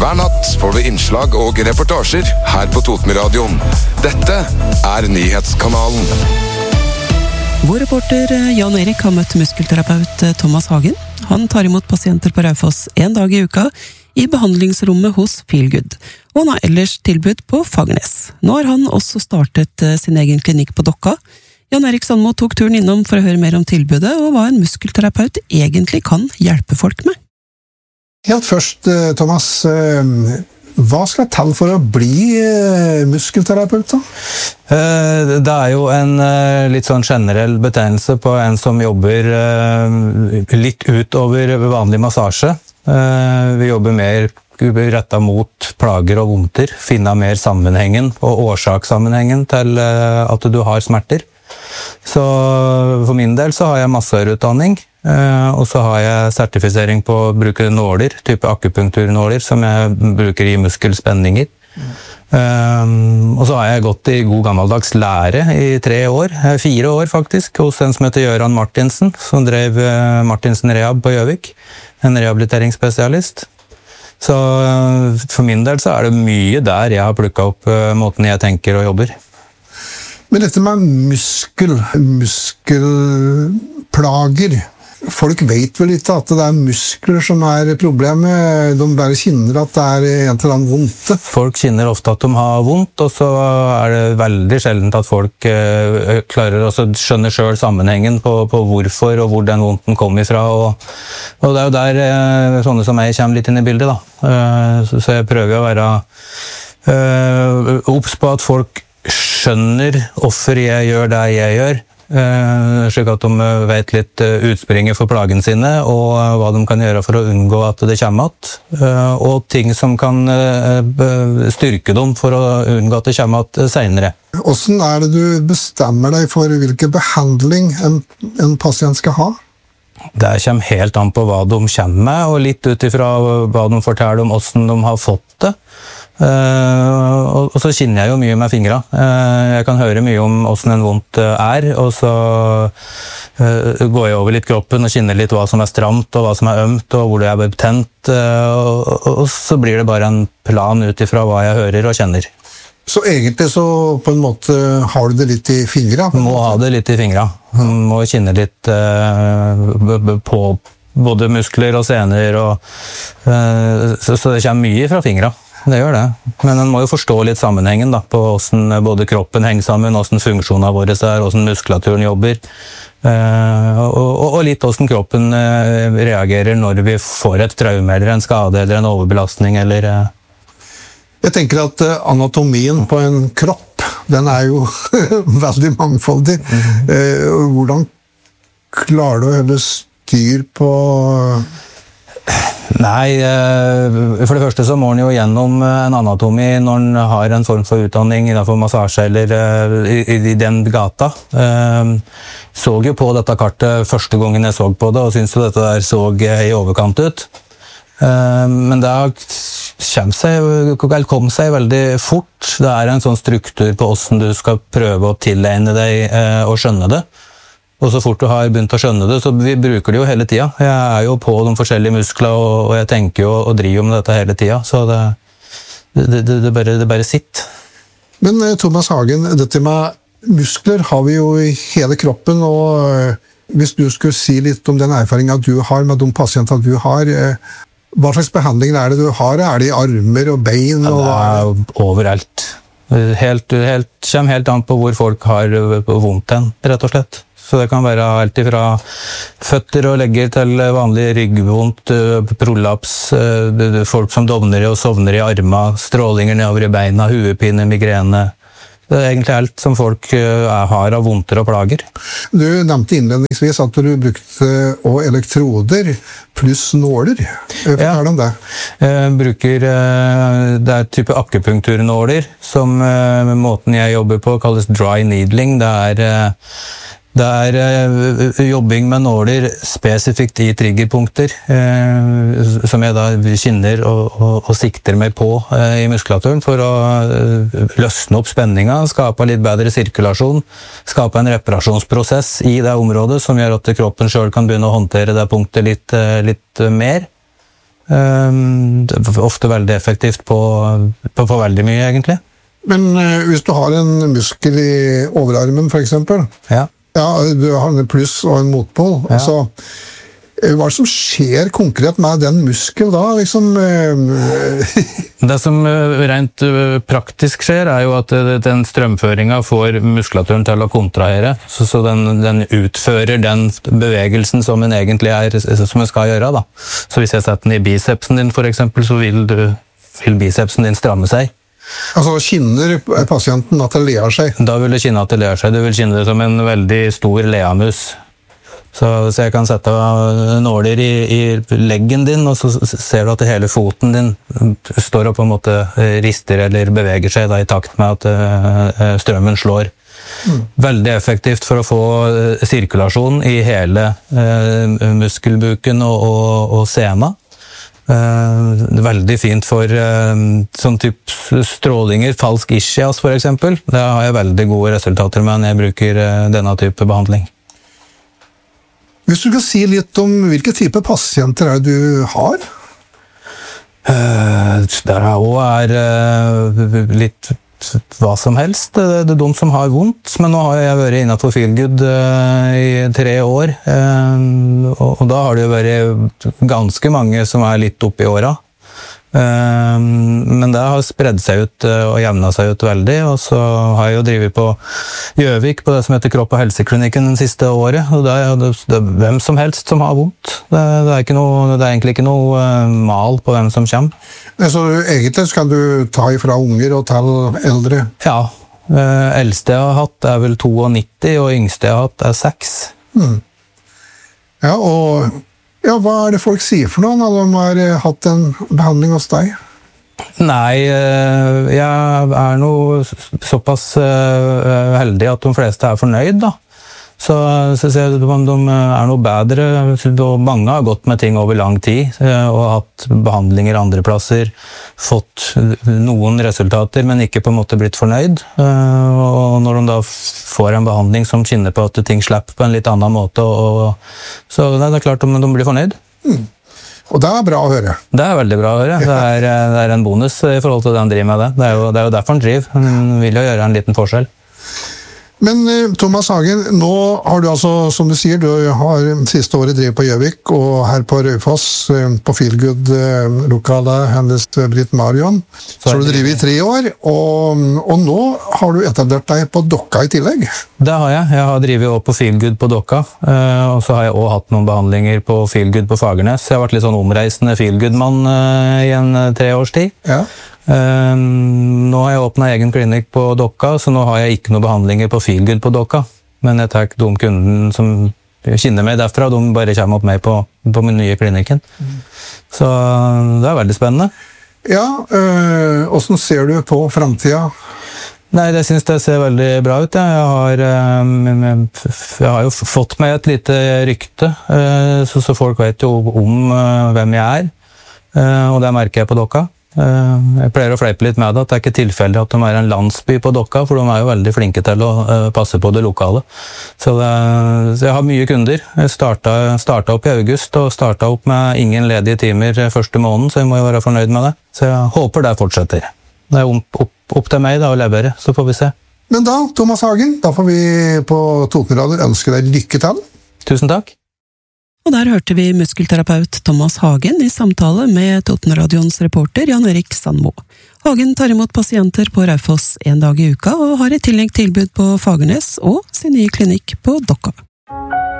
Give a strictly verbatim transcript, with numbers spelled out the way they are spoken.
Hver natt får du innslag og reportasjer her på Totenradioen. Dette er Nyhetskanalen. Vår reporter Jan Erik har møtt muskelterapeut Thomas Hagen. Han tar imot pasienter på Raufoss en dag i uka i behandlingsrommet hos Feelgood, og han har ellers tilbud på Fagernes. Nå har han også startet sin egen klinikk på Dokka. Jan Erik Sandmo tok turen innom for å høre mer om tilbudet, og hva en muskelterapeut egentlig kan hjelpe folk med. Helt først, Thomas, hva skal til for å bli muskelterapeut da? Det er jo en litt sånn generell betegnelse på en som jobber litt utover vanlig massasje. Vi jobber mer rettet mot plager og vondter, finne mer sammenhengen og årsakssammenhengen til at du har smerter. Så for min del så har jeg massørutdanning, og så har jeg sertifisering på å bruke nåler, type akupunkturnåler, som jeg bruker i muskelspenninger. Mm. Um, og så har jeg gått i god gammeldags lære i tre år, fire år faktisk, hos en som heter Jøran Martinsen, som drev Martinsen Rehab på Gjøvik, en rehabiliteringsspesialist. Så for min del så er det mye der jeg har plukket opp måten jeg tenker og jobber. Men dette med muskel, muskelplager, folk vet vel ikke at det er muskler som er problemet, de bare kjenner at det er en til annen vondt. Folk kjenner ofte at de har vondt, og så er det veldig sjeldent at folk uh, klarer å skjønne selv sammenhengen på, på hvorfor og hvor den vondten kommer ifra, og, og det er jo der uh, sånne som jeg kommer litt inn i bildet da. Uh, så, så jeg prøver å være uh, obs på at folk skjønner hvorfor jeg gjør det jeg gjør, uh, slik at de vet litt utspringet for plagen sine, og uh, hva de kan gjøre for å unngå at det kommer att, uh, og ting som kan uh, styrke dem for å unngå at det kommer att senere. Hvordan er det du bestemmer deg for hvilken behandling en, en pasient skal ha? Det kommer helt an på hva de kommer med, og litt ut ifra hva de forteller om hvordan de har fått det. Uh, og, og så kjenner jeg jo mye med fingra. Uh, jeg kan høre mye om hvordan en vondt er, og så uh, går jeg over litt kroppen og kjenner litt hva som er stramt, og hva som er ømt, og hvor det er betent, uh, og, og, og så blir det bare en plan ut ifra hva jeg hører og kjenner. Så egentlig så på en måte har du det litt i fingra? Må ha det litt i fingra. Må kjenne litt uh, på både muskler og sener, og, uh, så, så det kommer mye fra fingra. Det gjør det. Men en må jo forstå litt sammenhengen da, på hvordan både kroppen henger sammen, hvordan funksjonene våre er, hvordan muskulaturen jobber, uh, og, og litt hvordan kroppen uh, reagerer når vi får et traume, eller en skade, eller en overbelastning, eller... Uh. Jeg tenker at anatomien på en kropp, den er jo veldig mangfoldig. Mm-hmm. uh, hvordan klarer du å holde styr på... Nei, for det første så må han jo gjennom en anatomi når han har en form for utdanning innenfor massasje eller i, i den gata. Så jo på dette kartet første gangen jeg så på det, og syntes jo dette der så i overkant ut. Men det kom seg, kom seg veldig fort. Det er en sånn struktur på hvordan du skal prøve å tilegne deg og skjønne det. Og så fort du har begynt å skjønne det, så vi bruker det jo hele tida. Jeg er jo på de forskjellige muskler, og jeg tenker jo og driver med dette hele tida, så det, det, det, det, bare, det bare sitter. Men Thomas Hagen, dette med muskler har vi jo i hele kroppen, og hvis du skulle si litt om den erfaringen du har med de pasienter du har, hva slags behandling er det du har? Er det i armer og bein? Ja, det er overalt. Helt, helt, kommer helt an på hvor folk har vondt hen, rett og slett. Så det kan være alt fra føtter og legger til vanlig ryggvondt, prolaps, folk som dovner og sovner i armer, strålinger nedover i beina, huepine, migrene. Det er egentlig alt som folk har av vondter og plager. Du nevnte innledningsvis at du brukte også elektroder pluss nåler. Fortell om det. Jeg bruker, det er type akupunkturnåler, som måten jeg jobber på kalles dry needling. Det er Det er uh, jobbing med nåler spesifikt i triggerpunkter, uh, som jeg da kjenner og, og, og sikter meg på uh, i muskulaturen for å uh, løsne opp spenninga, skape litt bedre sirkulasjon, skape en reparasjonsprosess i det området som gjør at kroppen selv kan begynne å håndtere det punktet litt, uh, litt uh, mer. Det er ofte veldig effektivt på, på, på veldig mye, egentlig. Men uh, hvis du har en muskel i overarmen, for eksempel, ja. Ja, du har en pluss og en motpol, ja. Altså, hva er det som skjer konkret med den muskel da? Liksom, uh, det som rent praktisk skjer, er jo at den strømføringen får muskulaturen til å kontrahere, så, så den, den utfører den bevegelsen som den egentlig er, som den skal gjøre. Da. Så hvis jeg setter den i bicepsen din, for eksempel, så vil, du, vil bicepsen din stramme seg. Altså kinner pasienten at det ler seg? Da vil det kinne at det ler seg. Du vil kinne det som en veldig stor leamus. Så, så jeg kan sette nåler i, i leggen din, og så ser du at hele foten din står og på en måte rister eller beveger seg da, i takt med at uh, strømmen slår. Mm. Veldig effektivt for å få sirkulasjon i hele uh, muskelbuken og, og, og sena. Uh, veldig fint for uh, sånn type strålinger, falsk ischias for eksempel. Det har jeg veldig gode resultater med når jeg bruker uh, denne type behandling. Hvis du kan si litt om hvilke type pasienter er du har? Uh, der er uh, litt hva som helst. Det, det er de som har vondt, men nå har jeg vært innenfor Feelgood uh, i tre år, uh, og, og da har det jo vært ganske mange som er litt oppe i åra. Uh, men det har spredd seg ut uh, og jevnet seg ut veldig, og så har jeg jo drivet på Gjøvik på det som heter Kropp- og helseklinikken den siste året, og det er, det, det er hvem som helst som har vondt. Det, det, er, ikke noe, det er egentlig ikke noe uh, mal på hvem som kommer. Så egentlig skal du ta ifra unger og til eldre? Ja, uh, eldste jeg har hatt er vel nittito, og yngste jeg har hatt er seks. Hmm. Ja, og ja, hva er det folk sier for noe når de har hatt en behandling hos deg? Nei, jeg er nå såpass heldig at de fleste er fornøyd, da. Så, så ser jeg om de er noe bedre. Mange har gått med ting over lang tid og hatt behandlinger andre plasser, fått noen resultater, men ikke på en måte blitt fornøyd. Og når de da får en behandling som kjenner på at ting slipper på en litt annen måte, og, så det er klart om de blir fornøyd. Mm. Og det er bra å høre. Det er veldig bra å høre. Det er, det er en bonus i forhold til det han driver med det. Det er jo, det er jo derfor han driver. Han vil jo gjøre en liten forskjell. Men Thomas Hagen, nå har du altså, som du sier, du har siste året drevet på Gjøvik, og her på Raufoss, på Feelgood-lokalet hennes Britt Marion, så har du drevet i tre år, og, og nå har du etablert deg på Dokka i tillegg. Det har jeg. Jeg har drevet også på Feelgood på Dokka, og så har jeg også hatt noen behandlinger på Feelgood på Fagernes. Jeg har vært litt sånn omreisende Feelgood-mann i en tre års tid. Ja. Uh, nå har jeg åpnet egen klinikk på Dokka, så nå har jeg ikke noen behandlinger på Feelgood på Dokka. Men jeg tar de kunden som kjenner meg derfra, de bare kommer opp meg på, på min nye klinikken. Mm. Så det er veldig spennende. Ja, øh, hvordan ser du på fremtiden? Nei, det synes jeg ser veldig bra ut. Jeg har, jeg har jo fått meg et lite rykte, så, så folk vet jo om hvem jeg er, og det merker jeg på Dokka. Jeg pleier å fleipe litt med det, at det er ikke tilfeldig at de er en landsby på Dokka, for de er jo veldig flinke til å passe på det lokale. Så, det, så jeg har mye kunder. Jeg startet, startet opp i august, og startet opp med ingen ledige timer første måneden, så jeg må jo være fornøyd med det. Så jeg håper det fortsetter. Det er opp, opp, opp til meg da å levere, så får vi se. Men da, Thomas Hagen, da får vi på Totenradio ønske deg lykke til. Tusen takk. Og der hørte vi muskelterapeut Thomas Hagen i samtale med Totenradions reporter Jan Erik Sandmo. Hagen tar imot pasienter på Raufoss en dag i uka, og har i tillegg tilbud på Fagernes og sin nye klinikk på Dokka.